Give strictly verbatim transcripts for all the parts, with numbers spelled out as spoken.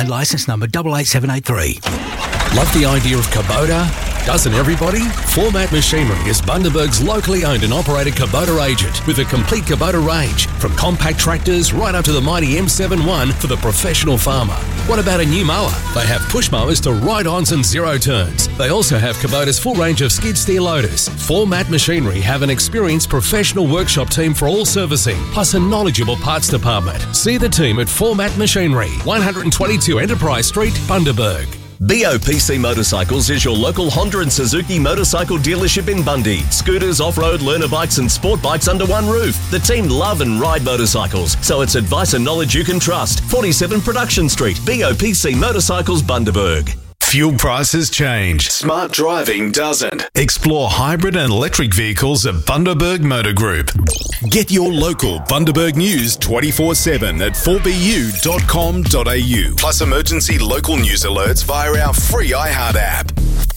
and licence number eight eight seven eight three. Love the idea of Kubota? Doesn't everybody? Format Machinery is Bundaberg's locally owned and operated Kubota agent with a complete Kubota range, from compact tractors right up to the mighty M seventy-one for the professional farmer. What about a new mower? They have push mowers to ride-ons and zero turns. They also have Kubota's full range of skid steer loaders. Format Machinery have an experienced professional workshop team for all servicing, plus a knowledgeable parts department. See the team at Format Machinery, one twenty-two Enterprise Street, Bundaberg. B O P C Motorcycles is your local Honda and Suzuki motorcycle dealership in Bundy. Scooters, off-road, learner bikes and sport bikes under one roof. The team love and ride motorcycles, so it's advice and knowledge you can trust. forty-seven Production Street, B O P C Motorcycles, Bundaberg. Fuel prices change. Smart driving doesn't. Explore hybrid and electric vehicles at Bundaberg Motor Group. Get your local Bundaberg news twenty-four seven at four b u dot com dot a u. Plus emergency local news alerts via our free iHeart app.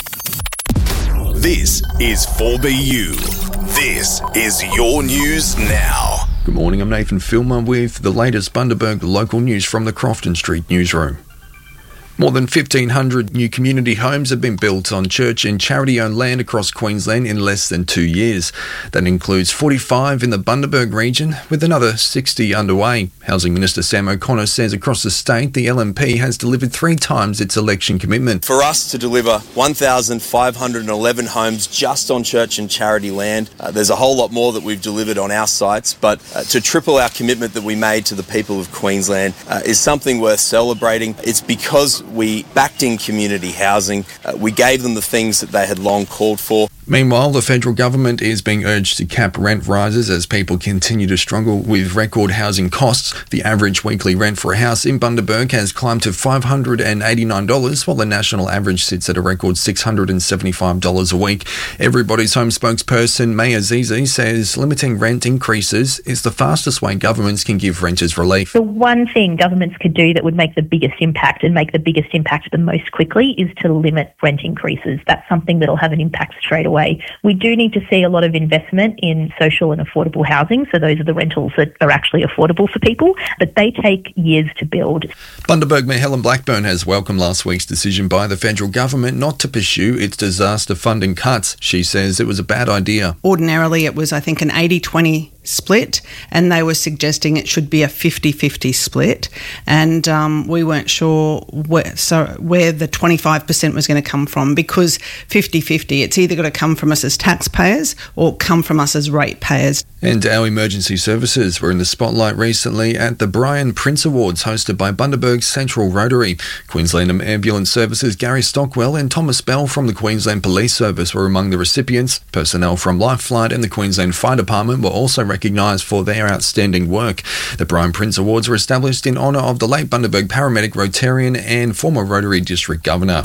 This is four B U. This is your news now. Good morning, I'm Nathan Filmer with the latest Bundaberg local news from the Crofton Street newsroom. More than fifteen hundred new community homes have been built on church and charity-owned land across Queensland in less than two years. That includes forty-five in the Bundaberg region, with another sixty underway. Housing Minister Sam O'Connor says across the state, the L N P has delivered three times its election commitment. For us to deliver one thousand five hundred eleven homes just on church and charity land, uh, there's a whole lot more that we've delivered on our sites, but uh, to triple our commitment that we made to the people of Queensland uh, is something worth celebrating. It's because we backed in community housing. Uh, we gave them the things that they had long called for. Meanwhile, the federal government is being urged to cap rent rises as people continue to struggle with record housing costs. The average weekly rent for a house in Bundaberg has climbed to five hundred eighty-nine dollars, while the national average sits at a record six hundred seventy-five dollars a week. Everybody's Home spokesperson Maya Zizi says limiting rent increases is the fastest way governments can give renters relief. The one thing governments could do that would make the biggest impact and make the biggest impact the most quickly is to limit rent increases. That's something that'll have an impact straight away. We do need to see a lot of investment in social and affordable housing, so those are the rentals that are actually affordable for people, but they take years to build. Bundaberg Mayor Helen Blackburn has welcomed last week's decision by the federal government not to pursue its disaster funding cuts. She says it was a bad idea. Ordinarily it was, I think, an eighty twenty split, and they were suggesting it should be a fifty-fifty split, and um, we weren't sure where, so where the twenty-five percent was going to come from, because fifty-fifty, it's either got to come from us as taxpayers or come from us as ratepayers. And our emergency services were in the spotlight recently at the Brian Prince Awards hosted by Bundaberg Central Rotary. Queensland Ambulance Services Gary Stockwell and Thomas Bell from the Queensland Police Service were among the recipients. Personnel from Life Flight and the Queensland Fire Department were also recognised for their outstanding work. The Brian Prince Awards were established in honour of the late Bundaberg paramedic, Rotarian and former Rotary District Governor.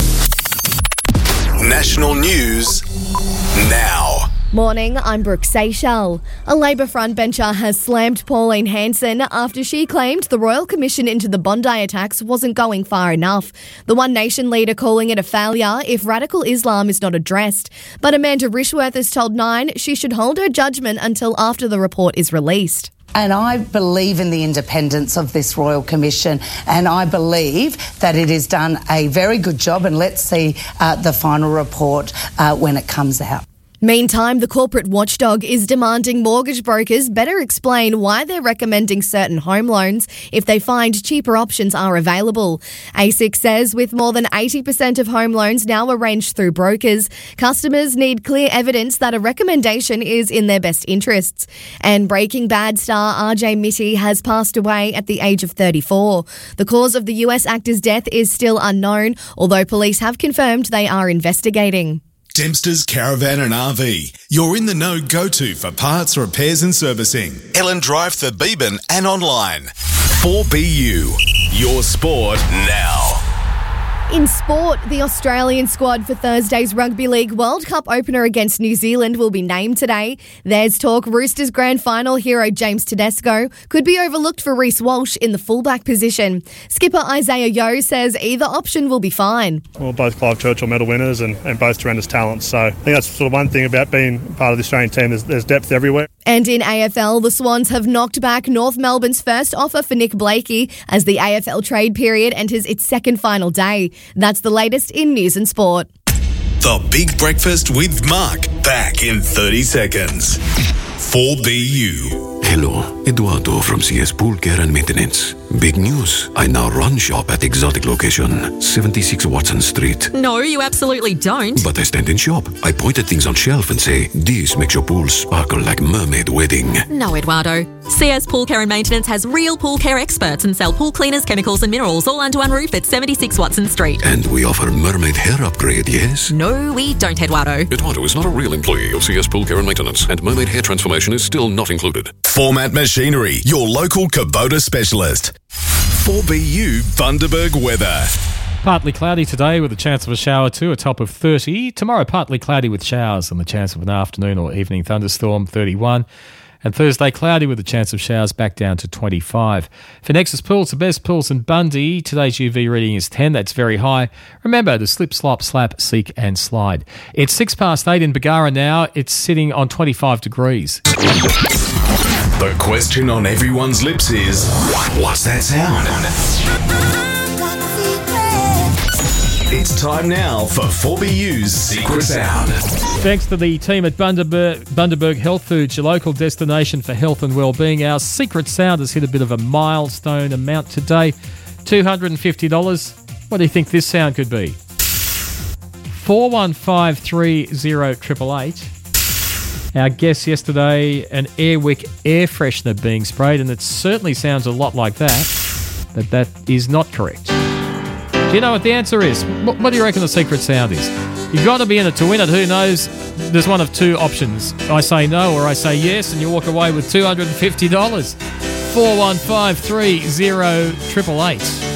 National news now. Morning, I'm Brooke Seychelles. A Labor frontbencher has slammed Pauline Hanson after she claimed the Royal Commission into the Bondi attacks wasn't going far enough. The One Nation leader calling it a failure if radical Islam is not addressed. But Amanda Rishworth has told Nine she should hold her judgment until after the report is released. And I believe in the independence of this Royal Commission, and I believe that it has done a very good job, and let's see uh, the final report uh, when it comes out. Meantime, the corporate watchdog is demanding mortgage brokers better explain why they're recommending certain home loans if they find cheaper options are available. A S I C says with more than eighty percent of home loans now arranged through brokers, customers need clear evidence that a recommendation is in their best interests. And Breaking Bad star R J Mitte has passed away at the age of thirty-four. The cause of the U S actor's death is still unknown, although police have confirmed they are investigating. Dempster's Caravan and R V. You're in the know go-to for parts, repairs and servicing. Ellen Drive for Beeban and online. four B U. Your sport now. In sport, the Australian squad for Thursday's Rugby League World Cup opener against New Zealand will be named today. There's talk Roosters grand final hero James Tedesco could be overlooked for Reece Walsh in the fullback position. Skipper Isaiah Yeo says either option will be fine. Well, both Clive Churchill medal winners and, and both tremendous talents. So I think that's sort of one thing about being part of the Australian team. There's, there's depth everywhere. And in A F L, the Swans have knocked back North Melbourne's first offer for Nick Blakey as the A F L trade period enters its second final day. That's the latest in news and sport. The Big Breakfast with Mark, back in thirty seconds. four B U. Hello, Eduardo from C S Pool Care and Maintenance. Big news. I now run shop at exotic location, seventy-six Watson Street. No, you absolutely don't. But I stand in shop. I point at things on shelf and say, this makes your pool sparkle like mermaid wedding. No, Eduardo. C S Pool Care and Maintenance has real pool care experts and sell pool cleaners, chemicals and minerals all under one roof at seventy-six Watson Street. And we offer mermaid hair upgrade, yes? No, we don't, Eduardo. Eduardo is not a real employee of C S Pool Care and Maintenance, and mermaid hair transformation is still not included. Format Machinery, your local Kubota specialist. four B U Bundaberg weather. Partly cloudy today with a chance of a shower too, a top of thirty. Tomorrow, partly cloudy with showers and the chance of an afternoon or evening thunderstorm, thirty-one. And Thursday, cloudy with a chance of showers, back down to twenty-five. For Nexus Pools, the best pools in Bundy, today's U V reading is ten. That's very high. Remember to slip, slop, slap, seek and slide. It's six past eight in Bargara now. It's sitting on twenty-five degrees. The question on everyone's lips is, what's that sound? It's time now for four B U's Secret Sound. Thanks to the team at Bundaberg, Bundaberg Health Foods, your local destination for health and well-being. Our secret sound has hit a bit of a milestone amount today, two hundred fifty dollars. What do you think this sound could be? four one five three zero eight eight eight. Our guess yesterday, an Airwick air freshener being sprayed, and it certainly sounds a lot like that, but that is not correct. Do you know what the answer is? What, what do you reckon the secret sound is? You've got to be in it to win it. Who knows? There's one of two options. I say no or I say yes, and you walk away with two hundred fifty dollars. four one five three zero eight eight eight.